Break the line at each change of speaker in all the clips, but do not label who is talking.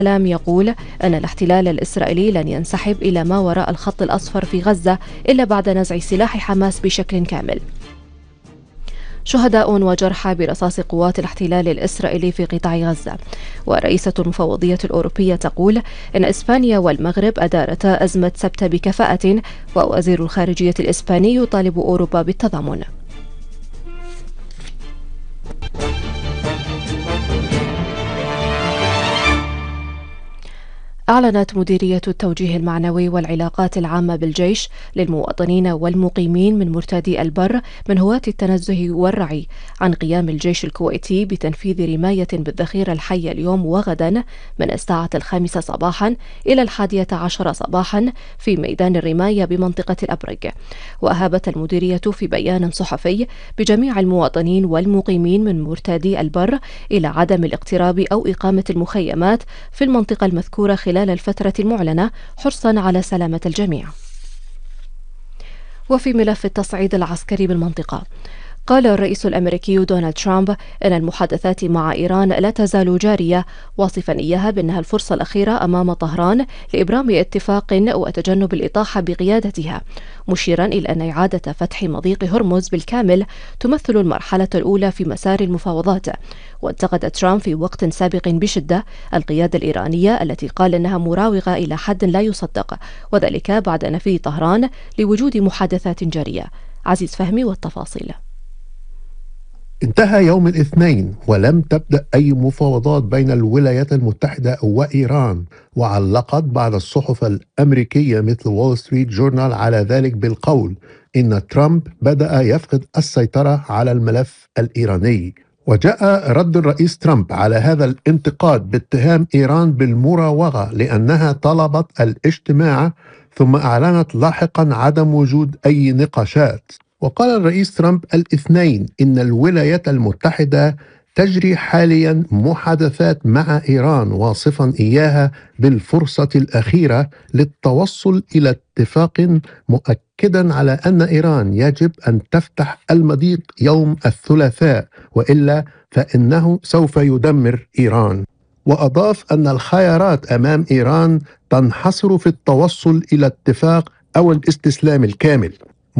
السلام يقول أن الاحتلال الإسرائيلي لن ينسحب إلى ما وراء الخط الأصفر في غزة إلا بعد نزع سلاح حماس بشكل كامل. شهداء وجرحى برصاص قوات الاحتلال الإسرائيلي في قطاع غزة. ورئيسة المفوضية الأوروبية تقول إن إسبانيا والمغرب أدارتا أزمة سبت بكفاءة، ووزير الخارجية الإسباني يطالب أوروبا بالتضامن. أعلنت مديرية التوجيه المعنوي والعلاقات العامة بالجيش للمواطنين والمقيمين من مرتادي البر من هواة التنزه والرعي عن قيام الجيش الكويتي بتنفيذ رماية بالذخيرة الحية اليوم وغدا من الساعة 5 صباحا إلى 11 صباحا في ميدان الرماية بمنطقة الأبرق. وأهابت المديرية في بيان صحفي بجميع المواطنين والمقيمين من مرتادي البر إلى عدم الاقتراب أو إقامة المخيمات في المنطقة المذكورة خلال الفترة المعلنة حرصا على سلامة الجميع. وفي ملف التصعيد العسكري بالمنطقة، قال الرئيس الأمريكي دونالد ترامب أن المحادثات مع إيران لا تزال جارية، واصفا إياها بأنها الفرصة الأخيرة أمام طهران لإبرام اتفاق وتجنب الإطاحة بقيادتها، مشيرا إلى أن إعادة فتح مضيق هرمز بالكامل تمثل المرحلة الأولى في مسار المفاوضات. وانتقد ترامب في وقت سابق بشدة القيادة الإيرانية التي قال أنها مراوغة إلى حد لا يصدق، وذلك بعد نفي طهران لوجود محادثات جارية. عزيز فهمي والتفاصيل.
انتهى يوم الاثنين ولم تبدأ أي مفاوضات بين الولايات المتحدة وإيران، وعلقت بعض الصحف الأمريكية مثل وول ستريت جورنال على ذلك بالقول إن ترامب بدأ يفقد السيطرة على الملف الإيراني. وجاء رد الرئيس ترامب على هذا الانتقاد باتهام إيران بالمراوغة لأنها طلبت الاجتماع، ثم أعلنت لاحقا عدم وجود أي نقاشات. وقال الرئيس ترامب الاثنين إن الولايات المتحدة تجري حاليا محادثات مع إيران، واصفا إياها بالفرصة الأخيرة للتوصل إلى اتفاق، مؤكدا على أن إيران يجب أن تفتح المضيق يوم الثلاثاء، وإلا فإنه سوف يدمر إيران. وأضاف أن الخيارات أمام إيران تنحصر في التوصل إلى اتفاق أو الاستسلام الكامل،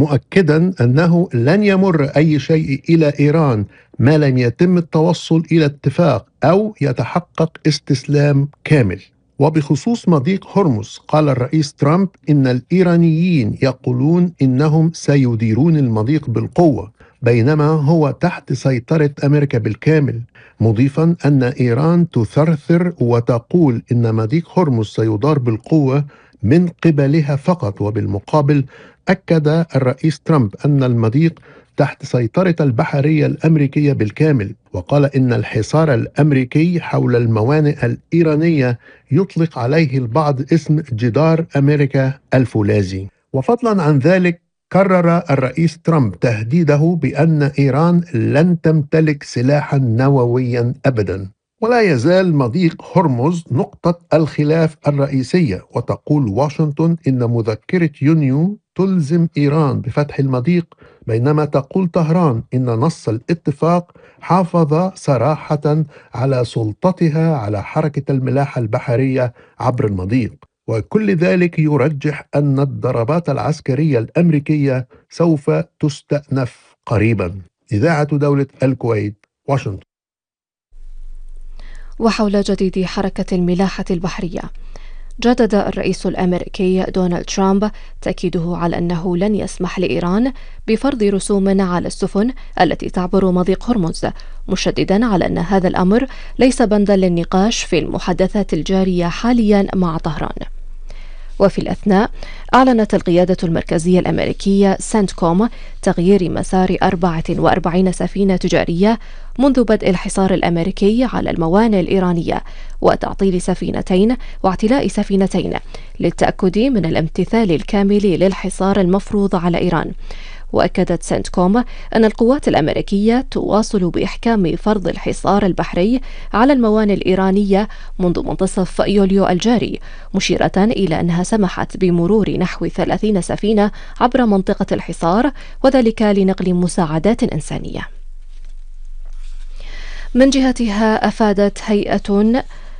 مؤكدا أنه لن يمر أي شيء إلى إيران ما لم يتم التوصل إلى اتفاق أو يتحقق استسلام كامل. وبخصوص مضيق هرمز، قال الرئيس ترامب إن الإيرانيين يقولون إنهم سيديرون المضيق بالقوة، بينما هو تحت سيطرة أمريكا بالكامل، مضيفا أن إيران تثرثر وتقول إن مضيق هرمز سيدار بالقوة من قبلها فقط. وبالمقابل أكد الرئيس ترامب أن المضيق تحت سيطرة البحرية الأمريكية بالكامل، وقال إن الحصار الأمريكي حول الموانئ الإيرانية يطلق عليه البعض اسم جدار أمريكا الفولاذي. وفضلا عن ذلك، كرر الرئيس ترامب تهديده بأن إيران لن تمتلك سلاحا نوويا أبدا. ولا يزال مضيق هرمز نقطة الخلاف الرئيسية، وتقول واشنطن إن مذكرة يونيو تلزم إيران بفتح المضيق، بينما تقول طهران إن نص الاتفاق حافظ صراحة على سلطتها على حركة الملاحة البحرية عبر المضيق. وكل ذلك يرجح أن الضربات العسكرية الأمريكية سوف تستأنف قريبا. إذاعة دولة الكويت، واشنطن.
وحول جديد حركة الملاحة البحرية، جدد الرئيس الأمريكي دونالد ترامب تأكيده على أنه لن يسمح لإيران بفرض رسوم على السفن التي تعبر مضيق هرمز، مشددا على أن هذا الأمر ليس بندا للنقاش في المحادثات الجارية حاليا مع طهران. وفي الأثناء، أعلنت القيادة المركزية الأمريكية سنتكوم تغيير مسار 44 سفينة تجارية منذ بدء الحصار الأمريكي على الموانئ الإيرانية، وتعطيل سفينتين واعتلاء سفينتين للتأكد من الامتثال الكامل للحصار المفروض على إيران. وأكدت سنتكوم أن القوات الأمريكية تواصل بإحكام فرض الحصار البحري على الموانئ الإيرانية منذ منتصف يوليو الجاري، مشيرة إلى أنها سمحت بمرور نحو 30 سفينة عبر منطقة الحصار، وذلك لنقل مساعدات إنسانية. من جهتها، أفادت هيئة